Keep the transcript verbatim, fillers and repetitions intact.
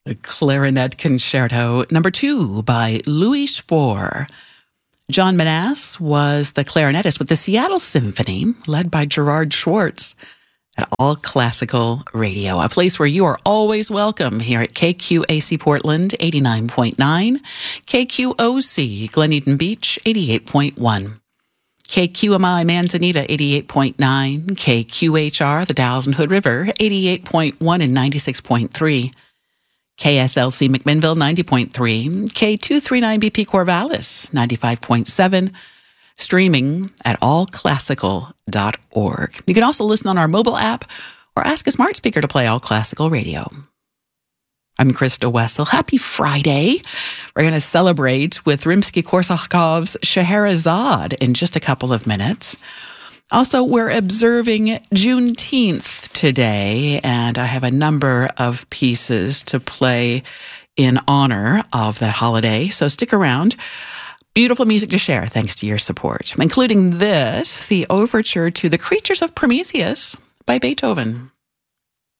The Clarinet Concerto, number two by Louis Spohr. John Manasse was the clarinetist with the Seattle Symphony, led by Gerard Schwartz, at All Classical Radio, a place where you are always welcome here at K Q A C Portland, eighty-nine point nine, K Q O C Glen Eden Beach, eighty-eight point one. K Q M I Manzanita, eighty-eight point nine, K Q H R, the Dalles and Hood River, eighty-eight point one and ninety-six point three, K S L C McMinnville, ninety point three, K two thirty-nine B P Corvallis, ninety-five point seven, streaming at all classical dot org. You can also listen on our mobile app or ask a smart speaker to play All Classical Radio. I'm Krista Wessel. Happy Friday. We're going to celebrate with Rimsky-Korsakov's Scheherazade in just a couple of minutes. Also, we're observing Juneteenth today, and I have a number of pieces to play in honor of that holiday, so stick around. Beautiful music to share thanks to your support, including this, the overture to The Creatures of Prometheus by Beethoven.